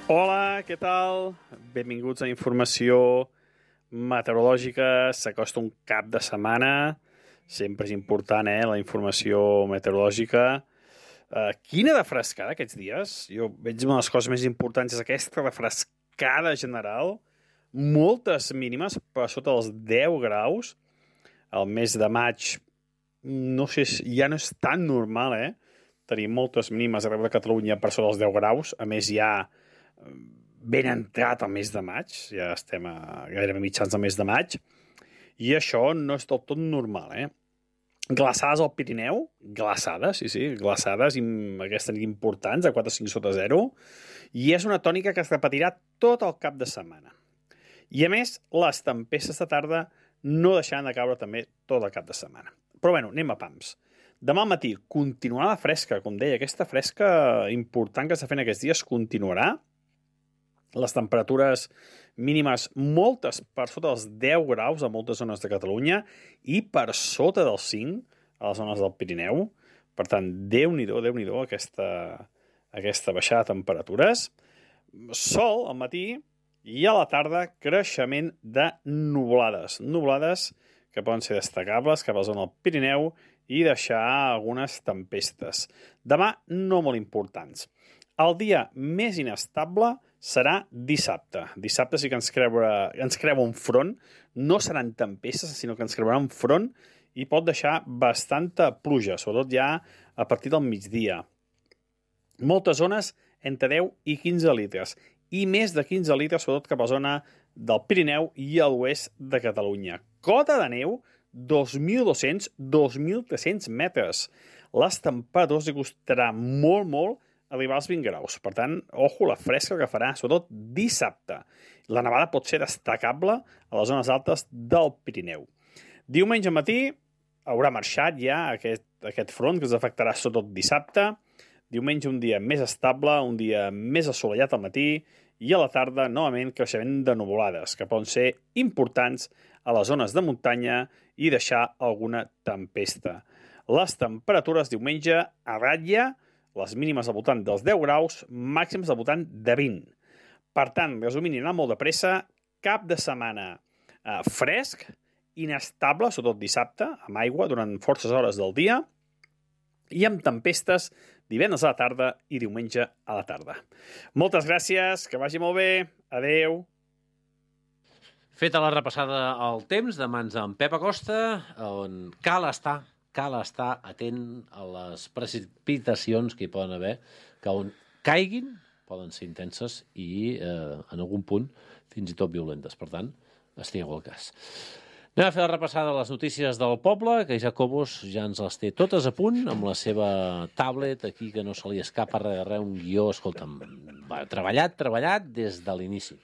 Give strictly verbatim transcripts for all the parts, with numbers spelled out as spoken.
Hola, què tal? Benvinguts a Informació Meteorològica. S'acosta un cap de setmana. Sempre és important, eh, la informació meteorològica. Uh, quina de frescada aquests dies. Jo veig una de les coses més importants és aquesta refrescada general. Moltes mínimes per sota dels deu graus. El mes de maig, no sé, ja no és tan normal, eh? Tenim moltes mínimes arreu de Catalunya per sota dels deu graus. A més, ja ben entrat al mes de maig, ja estem a gairebé mitjans del mes de maig, i això no és del tot normal, eh? Glaçades al Pirineu, glaçades, sí, sí, glaçades aquestes importants, a quatre a cinc sota zero, i és una tònica que es repetirà tot el cap de setmana. I a més, les tempestes de tarda no deixaran de caure també tot el cap de setmana. Però bueno, anem a pams. Demà al matí continuarà la fresca, com deia, aquesta fresca important que està fent aquests dies continuarà. Les temperatures mínimes moltes per sota dels deu graus a moltes zones de Catalunya i per sota dels cinc a les zones del Pirineu. Per tant, Déu-n'hi-do, Déu-n'hi-do aquesta, aquesta baixada de temperatures. Sol al matí i a la tarda creixement de nuvolades. Nuvolades que poden ser destacables cap a la zona del Pirineu i deixar algunes tempestes. Demà no molt importants. El dia més inestable serà dissabte. Dissabte sí que ens creua, ens creua un front. No seran tempestes, sinó que ens creuarà un front i pot deixar bastanta pluja, sobretot ja a partir del migdia. Moltes zones entre deu i quinze litres i més de quinze litres, sobretot cap a la zona del Pirineu i a l'oest de Catalunya. Cota de neu, dos mil dos-cents a dos mil tres-cents metres. Les temperatures li costarà molt, molt arribar als vint graus. Per tant, ojo la fresca que farà, sobretot dissabte. La nevada pot ser destacable a les zones altes del Pirineu. Diumenge matí haurà marxat ja aquest, aquest front que ens afectarà sobretot dissabte. Diumenge un dia més estable, un dia més assolellat al matí i a la tarda, novament, creixement de nuvolades, que poden ser importants a les zones de muntanya i deixar alguna tempesta. Les temperatures diumenge a ratlla, les mínimes al voltant dels deu graus, màxims al voltant de vint. Per tant, resumint i anant molt de pressa, cap de setmana eh, fresc, inestable, sobretot dissabte, amb aigua durant forces hores del dia, i amb tempestes divendres a la tarda i diumenge a la tarda. Moltes gràcies, que vagi molt bé, adeu. Feta la repassada al temps de mans d'en Pep Acosta, on cal estar, cal estar atent a les precipitacions que hi poden haver, que on caiguin poden ser intenses i, eh, en algun punt, fins i tot violentes. Per tant, estigueu al cas. Anem a fer la repassada de les notícies del poble, que Jacobos ja ens les té totes a punt, amb la seva tablet, aquí que no se li escapa res de res, un guió, escolta'm, va, treballat, treballat des de l'inici.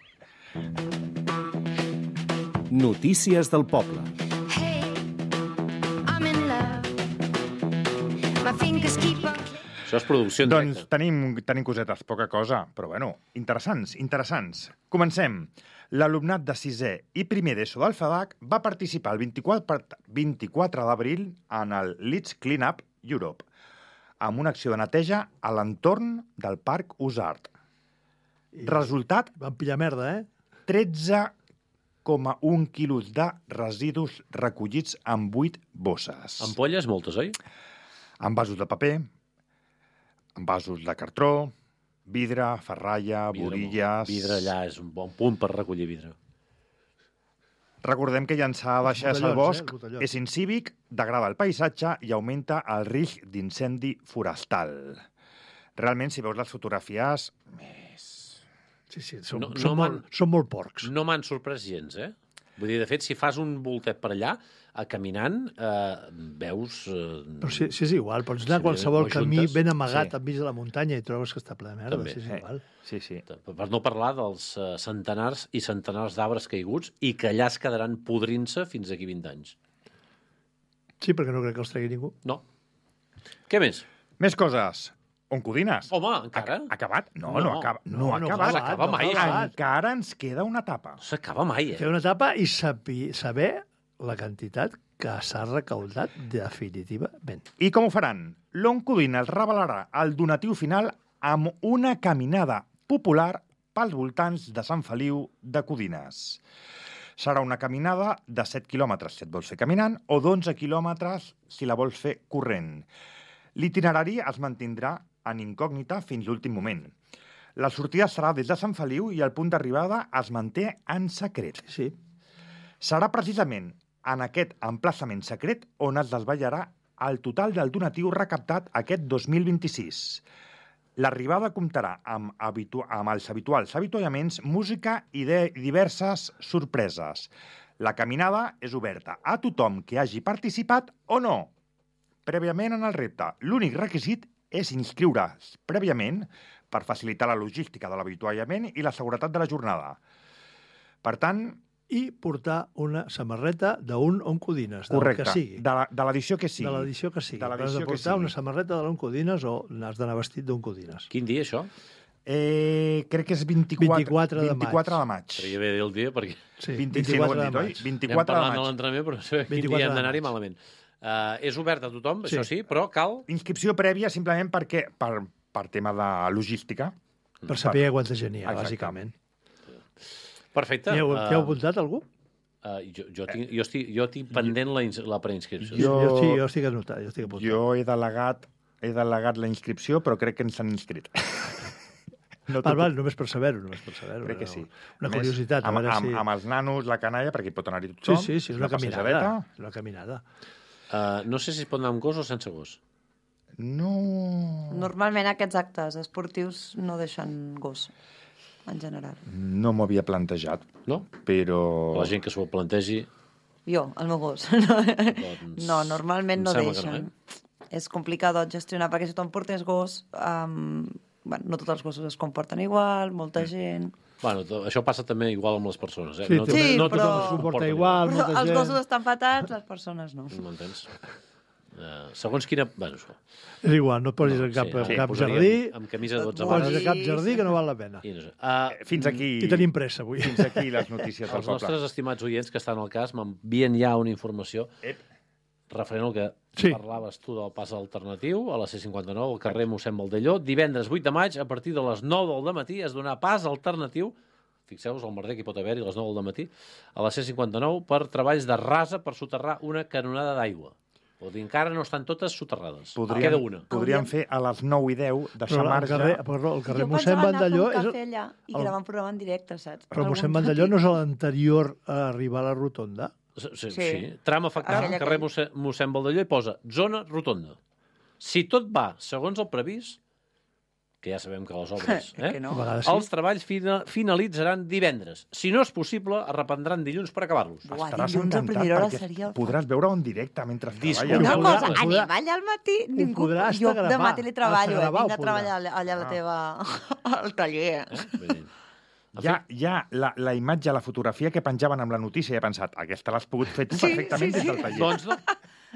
Notícies del poble. Hey, I'm in love. My fingers keep on... Això és producció en Doncs directe. tenim, tenim cosetes, poca cosa, però bueno, interessants, interessants. Comencem. L'alumnat de sisè i primer d'ESO d'Alfabach va participar el vint-i-quatre d'abril en el Leeds Cleanup Europe, amb una acció de neteja a l'entorn del Parc Usart. Resultat, Van pillar merda, eh? tretze coma un quilos de residus recollits en vuit bosses. Ampolles moltes, oi? En vasos de paper, en vasos de cartró, vidre, ferralla, Vidre, borilles... Vidre allà és un bon punt per recollir vidre. Recordem que llançar baixes al botellons, bosc eh, botellons. és incívic, degrada el paisatge i augmenta el risc d'incendi forestal. Realment, si veus les fotografies... Sí, sí, són, No- no són, m'han- molt, són molt porcs. No m'han sorprès gens, eh? Vull dir, de fet, si fas un voltet per allà, a caminant, eh, veus... Eh, Però si, si és igual, pots anar Sí, a qualsevol o camí juntes. ben amagat Sí. enmig de la muntanya i trobes que està ple de merda. També. Sí, és Eh, igual. Sí, sí. per no parlar dels eh, centenars i centenars d'arbres caiguts i que allà es quedaran podrint-se fins aquí vint anys. Sí, perquè no crec que els tregui ningú. No. Què més? Més coses. On codines? Home, encara? Ha acabat? No, No. no, acaba, no, No, ha no acabat. acaba, s'acaba mai, no acaba. Encara ens queda una etapa. No s'acaba mai, eh? Fer una etapa i saber, saber la quantitat que s'ha recaudat definitivament. I com ho faran? L'Oncodina els revelarà el donatiu final amb una caminada popular pels voltants de Sant Feliu de Codines. Serà una caminada de set quilòmetres si et vols fer caminant o d'onze quilòmetres si la vols fer corrent. L'itinerari es mantindrà en incògnita fins l'últim moment. La sortida serà des de Sant Feliu i el punt d'arribada es manté en secret. Sí. Serà precisament en aquest emplaçament secret on es desvetllarà el total del donatiu recaptat aquest dos mil vint-i-sis. L'arribada comptarà amb, habitu amb els habituals avituallaments, música i de diverses sorpreses. La caminada és oberta a tothom que hagi participat o no. Prèviament en el repte, l'únic requisit és inscriure's prèviament per facilitar la logística de l'avituallament i la seguretat de la jornada. Per tant, I portar una samarreta d'un Oncodines, del correcte, que sigui. de la- de l'edició que sigui. De l'edició que sigui. De Has l'edició de que portar sigui. una samarreta de l'Oncodines o has d'anar vestit d'Oncodines. Quin dia, això? Eh, crec que és vint-i-quatre, vint-i-quatre de maig. vint-i-quatre de maig. Tria bé dir el dia, perquè Sí, vint-i-cinc, no ho hem de dit, oi? maig. anem vint-i-quatre de parlant de maig. l'entrenament, però no sé quin vint-i-quatre dia hem de d'anar-hi maig. malament. Uh, és obert a tothom, Sí. això sí, però cal... Inscripció prèvia simplement perquè, per, per tema de logística. Per saber quanta gent hi ha, Exacte. bàsicament. Perfecte. Hi heu, Uh, hi heu apuntat algú? Uh, jo, jo, tinc, jo, estic, jo tinc pendent la, ins- la preinscripció. Jo- jo, estic, jo estic anotat, jo estic apuntat. Jo he delegat, he delegat la inscripció, però crec que ens han inscrit. No Val, val, només per saber-ho, només per saber-ho. Crec que sí. Una A més, curiositat, a amb, veure amb, si... amb els nanos, la canalla, perquè hi pot anar-hi Sí, tothom. sí, sí, és una caminada. passejadeta. És una caminada. Uh, no sé si es pot anar amb gos o sense gos. No... Normalment aquests actes esportius no deixen gos, en general. No m'ho havia plantejat, No? però... La gent que s'ho plantegi... Jo, el meu gos. No, Doncs, no normalment em no sembla que deixen. no, És complicat gestionar, perquè si tothom portés gos, um, bueno, no tots els gossos es comporten igual, molta gent... Bueno, to- això passa també igual amb les persones, eh? Sí, no, també- Sí, no però- tothom es comporta igual, Però molta els gent... gossos estan fatats, les persones no. M'entens? Uh, segons quina... Bueno, això. És igual, no et posis No, en cap, sí, en sí, cap posaríem jardí, Amb camisa de dotze Et no vares. posis en cap jardí que no val la pena. I no sé. Uh, Fins aquí... I tenim pressa avui. Fins aquí les notícies del els poble. nostres estimats oients que estan al cas m'envien ja una informació Ep. referent al que Sí. parlaves tu del pas alternatiu a la C cinquanta-nou, al carrer mossèn Baldelló. Divendres vuit de maig, a partir de les nou del dematí, es donarà pas alternatiu, fixeu-vos el merder que hi pot haver-hi a les nou del dematí, a la C cinquanta-nou per treballs de rasa per soterrar una canonada d'aigua. Vol dir, encara no estan totes soterrades. Podríem, Queda una. podríem Hauríem- fer a les nou i deu, deixar Però el marge... carrer, perdó, el carrer Jo mossèn pensava anar a fer Vandelló... un És, cafè allà i el- gravar un programa en directe, saps? però Algun mossèn matí. Vandelló no és l'anterior a arribar a la rotonda? Sí, sí, Sí. sí. Tram afectat, Aquell, carrer aquell. mossèn, mossèn Baldelló i posa zona rotonda. Si tot va segons el previst, que ja sabem que les obres... Eh? Que no. A vegades sí. Els treballs fina, finalitzaran divendres. Si no és possible, es reprendran dilluns per acabar-los. Buah, Estaràs dilluns a encantat primera hora perquè seria el podràs veure en directe mentre Disculpa. treballes. Una Ho cosa, podrà- ho anem podrà- allà al matí, ningú... podrà jo hasta demà gravar. te li treballo, Hasta eh? gravar ho Vinc a podrà. treballar allà, allà a la teva... al taller. Eh? Vull dir, Ja, ja la, la imatge, la fotografia que penjaven amb la notícia, he pensat, aquesta l'has pogut fer tu Sí, perfectament sí, des del sí. taller. Doncs no.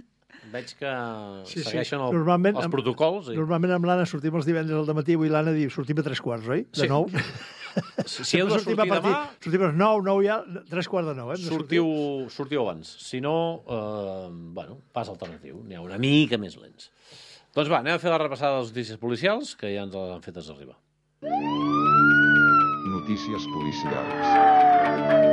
Veig que Sí, sí. segueixen el, Normalment els amb- protocols. I... Normalment amb l'Anna sortim els divendres al matí, avui l'Anna diu sortim a tres quarts, oi? De Sí. nou. Si, si heu de Sortim sortir a partir- demà, Sortim a les nou, nou ja, tres quarts de nou. Eh? Hem de sortiu, sortiu abans. Si no, eh, bueno, pas alternatiu. N'hi ha una mica més lents. Doncs va, anem a fer la repassada de les notícies policials, que ja ens les han fetes arribar. Notícies policials.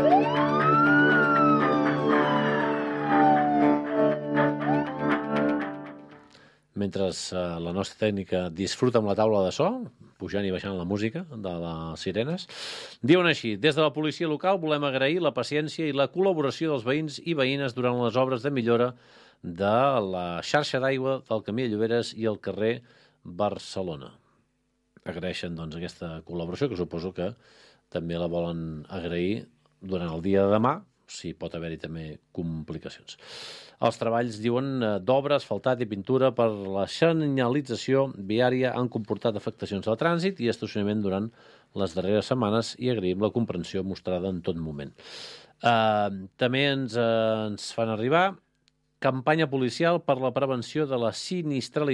Mentre eh, la nostra tècnica disfruta amb la taula de so, pujant i baixant la música de les sirenes, diuen així: des de la policia local volem agrair la paciència i la col·laboració dels veïns i veïnes durant les obres de millora de la xarxa d'aigua del camí de Lloberes i el carrer Barcelona. Agraeixen doncs, aquesta col·laboració, que suposo que també la volen agrair durant el dia de demà, si pot haver-hi també complicacions. Els treballs, diuen, eh, d'obra, asfaltat i pintura per la senyalització viària han comportat afectacions al trànsit i estacionament durant les darreres setmanes i agraïm la comprensió mostrada en tot moment. Eh, també ens, eh, ens fan arribar campanya policial per la prevenció de la sinistralitat